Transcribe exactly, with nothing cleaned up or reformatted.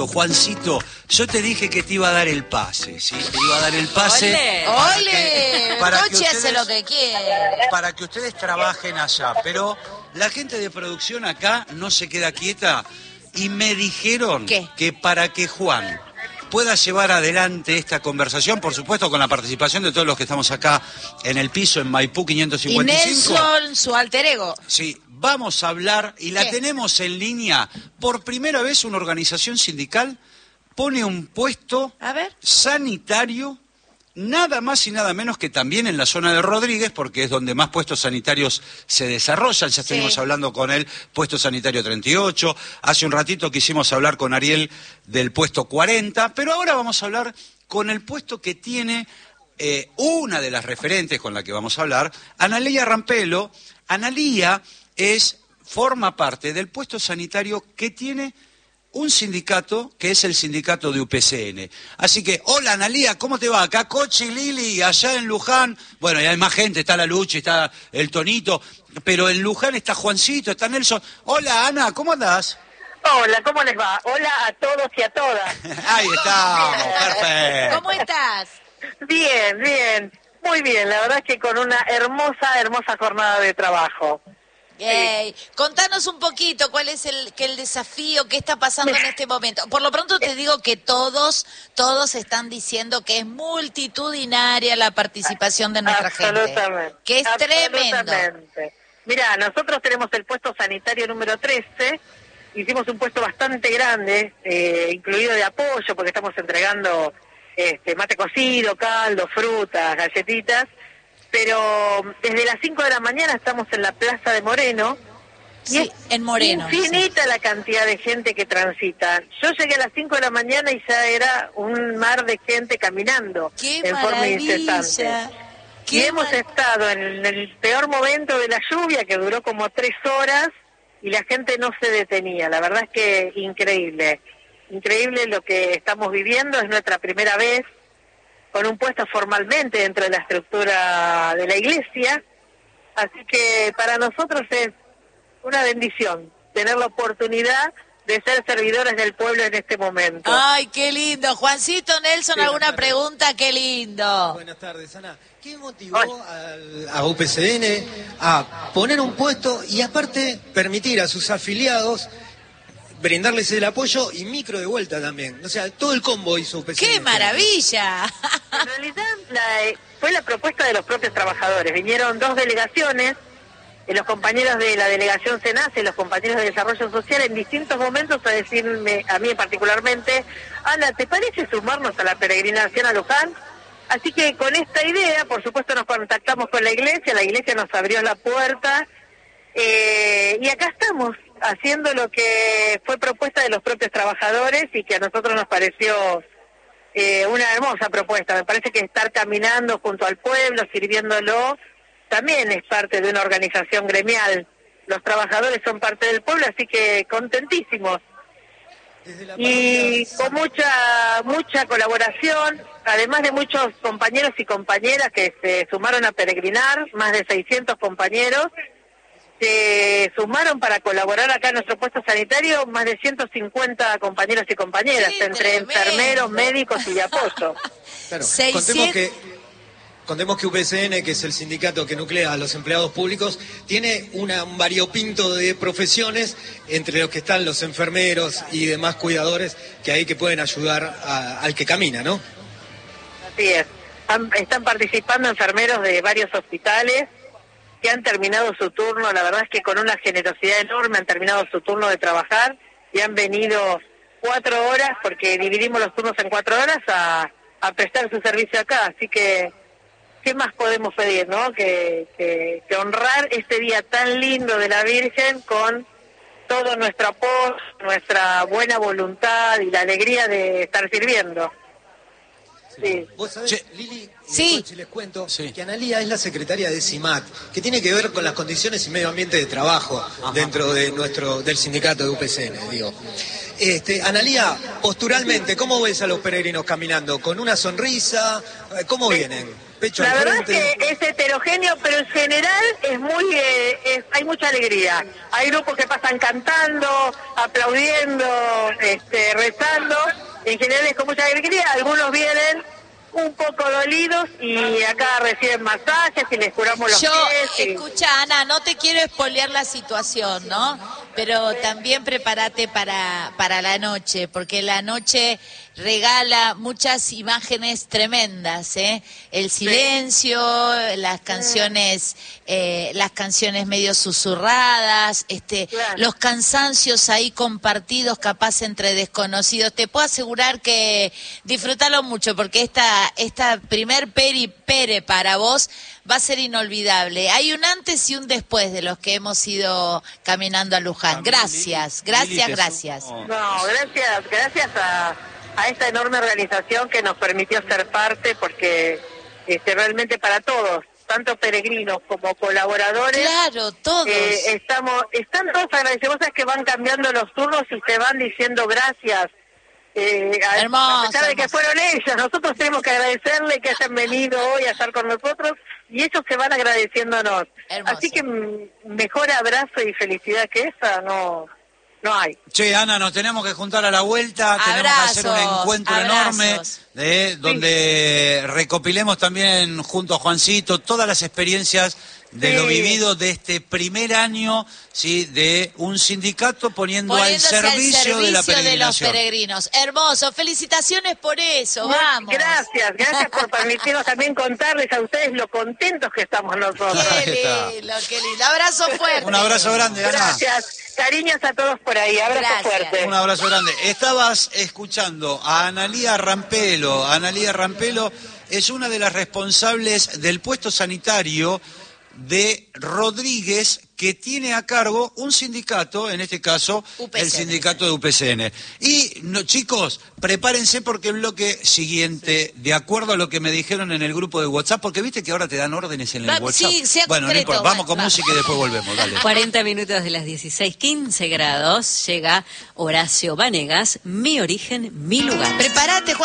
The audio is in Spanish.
Juancito, yo te dije que te iba a dar el pase, ¿sí? Te iba a dar el pase. ¡Ole! Para ¡Ole! que, para que Coche hace ustedes, lo que quiere. para que ustedes trabajen allá. Pero la gente de producción acá no se queda quieta y me dijeron ¿Qué? que para que Juan pueda llevar adelante esta conversación, por supuesto con la participación de todos los que estamos acá en el piso, en Maipú quinientos cincuenta y cinco. Y Nelson, su alter ego. Sí, vamos a hablar, y la ¿Qué? tenemos en línea, por primera vez una organización sindical pone un puesto A ver. sanitario, nada más y nada menos que también en la zona de Rodríguez, porque es donde más puestos sanitarios se desarrollan. Ya Sí. estuvimos hablando con él, puesto sanitario treinta y ocho, hace un ratito quisimos hablar con Ariel del puesto cuarenta, pero ahora vamos a hablar con el puesto que tiene eh, una de las referentes con la que vamos a hablar, Analía Rampelo. Analía es, forma parte del puesto sanitario que tiene un sindicato, que es el sindicato de U P C N. Así que, hola Analía, ¿cómo te va? Acá Cochi, Lili, allá en Luján. Bueno, y hay más gente, está la Luchi, está el Tonito, pero en Luján está Juancito, está Nelson. Hola Ana, ¿cómo andás? Hola, ¿cómo les va? Hola a todos y a todas. Ahí estamos, perfecto. ¿Cómo estás? Bien, bien, muy bien. La verdad es que con una hermosa, hermosa jornada de trabajo. Ey, contanos un poquito cuál es el, que el desafío, qué está pasando en este momento. Por lo pronto te digo que todos, todos están diciendo que es multitudinaria la participación de nuestra Absolutamente. gente. Que es tremendo. Absolutamente. Mirá, nosotros tenemos el puesto sanitario número trece. Hicimos un puesto bastante grande, eh, incluido de apoyo, porque estamos entregando este, mate cocido, caldo, frutas, galletitas. Pero desde las cinco de la mañana estamos en la Plaza de Moreno. Y Sí, es en Moreno. infinita la cantidad de gente que transita. Yo llegué a las cinco de la mañana y ya era un mar de gente caminando ¡Qué en forma incesante. maravilla! Y ¡Qué hemos mar- estado en el peor momento de la lluvia, que duró como tres horas, y la gente no se detenía. La verdad es que increíble. Increíble lo que estamos viviendo. Es nuestra primera vez con un puesto formalmente dentro de la estructura de la iglesia. Así que para nosotros es una bendición tener la oportunidad de ser servidores del pueblo en este momento. Ay, qué lindo. Juancito, Nelson, Sí, ¿alguna buenas tardes. pregunta? Qué lindo. Buenas tardes, Ana. ¿Qué motivó al- a U P C N a poner un puesto y aparte permitir a sus afiliados brindarles el apoyo y micro de vuelta también? O sea, todo el combo hizo U P C N. ¡Qué maravilla! En realidad la, eh, fue la propuesta de los propios trabajadores. Vinieron dos delegaciones, eh, los compañeros de la delegación SENACE, los compañeros de Desarrollo Social, en distintos momentos a decirme, a mí particularmente, Ana, ¿te parece sumarnos a la peregrinación a Luján? Así que con esta idea, por supuesto, nos contactamos con la iglesia, la iglesia nos abrió la puerta, eh, y acá estamos, haciendo lo que fue propuesta de los propios trabajadores y que a nosotros nos pareció eh, una hermosa propuesta. Me parece que estar caminando junto al pueblo, sirviéndolo, también es parte de una organización gremial. Los trabajadores son parte del pueblo, así que contentísimos. Desde la Y parroquia con mucha mucha colaboración, además de muchos compañeros y compañeras que se sumaron a peregrinar, más de seiscientos compañeros, se sumaron para colaborar acá en nuestro puesto sanitario, más de ciento cincuenta compañeros y compañeras, ¡Qué entre tremendo! enfermeros, médicos y de apoyo. Claro, seiscientos contemos que, contemos que U P C N, que es el sindicato que nuclea a los empleados públicos, tiene una, un variopinto de profesiones, entre los que están los enfermeros y demás cuidadores, que hay que pueden ayudar a- al que camina, ¿no? Así es. Han- están participando enfermeros de varios hospitales que han terminado su turno, la verdad es que con una generosidad enorme han terminado su turno de trabajar y han venido cuatro horas, porque dividimos los turnos en cuatro horas, a, a prestar su servicio acá. Así que, ¿qué más podemos pedir, no? Que, que, que honrar este día tan lindo de la Virgen con todo nuestro apoyo, nuestra buena voluntad y la alegría de estar sirviendo. Sí. Vos sabés, Che. Lili, Sí. Cochi, les cuento Sí. que Analía es la secretaria de CIMAT, que tiene que ver con las condiciones y medio ambiente de trabajo dentro de nuestro del sindicato de U P C N, digo. Este, Analía, posturalmente, ¿cómo ves a los peregrinos caminando? ¿Con una sonrisa? ¿Cómo vienen? pecho La al verdad frente. es que es heterogéneo, pero en general es muy, eh, es- hay mucha alegría. Hay grupos que pasan cantando, aplaudiendo, este, rezando. En general es con mucha alegría. Algunos vienen un poco dolidos y acá reciben masajes y les curamos los Yo, pies. y- escucha, Ana, no te quiero espolear la situación, ¿no? Pero también prepárate para, para la noche, porque la noche regala muchas imágenes tremendas, ¿eh? El silencio, las canciones, eh, las canciones medio susurradas, este, Claro. los cansancios ahí compartidos, capaz entre desconocidos. Te puedo asegurar que disfrútalo mucho, porque esta, esta primer peri pere para vos va a ser inolvidable. Hay un antes y un después de los que hemos ido caminando a Luján. También, Gracias, Lili, gracias, Lili, te gracias. sumo- No, gracias, gracias a, a esta enorme organización que nos permitió ser parte, porque este, realmente para todos, tanto peregrinos como colaboradores, Claro, todos. eh, estamos, están todos agradecidos. Vos sabés que van cambiando los turnos y se van diciendo gracias. Eh, a, Hermoso, a pesar de que hermoso. fueron ellos, nosotros tenemos que agradecerle que hayan venido hoy a estar con nosotros y ellos se van agradeciéndonos. Hermoso. Así que mm, mejor abrazo y felicidad que esa no, no hay. Che, Ana, nos tenemos que juntar a la vuelta, tenemos que hacer un Abrazos, encuentro abrazos. enorme, eh, donde recopilemos también junto a Juancito todas las experiencias de Sí. lo vivido de este primer año, sí, de un sindicato poniendo al Poniéndose al servicio, de la servicio de los peregrinación. peregrinos. Hermoso, felicitaciones por eso, vamos. Gracias, gracias por permitirnos también contarles a ustedes lo contentos que estamos nosotros. Ahí Qué está. lindo, qué lindo. Abrazo fuerte. Un abrazo grande, Ana. Gracias, cariños a todos por ahí, abrazo Gracias. fuerte. Un abrazo grande. Estabas escuchando a Analía Rampelo. Analía Rampelo es una de las responsables del puesto sanitario de Rodríguez, que tiene a cargo un sindicato, en este caso U P C N. el sindicato de U P C N. Y no, chicos, prepárense porque el bloque siguiente, de acuerdo a lo que me dijeron en el grupo de WhatsApp, porque viste que ahora te dan órdenes en el Va- WhatsApp. sí, sea bueno, no concreto, importa, vamos con vamos. música y después volvemos, dale. cuarenta minutos de las dieciséis, quince grados, llega Horacio Vanegas, Mi origen, mi lugar. Prepárate, Juan.